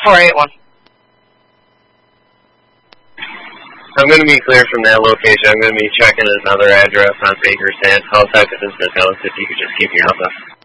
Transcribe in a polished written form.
481. I'm going to be clear from that location. I'm going to be checking another address on Baker's Head. I'll type it in the notes if you could just keep your house up.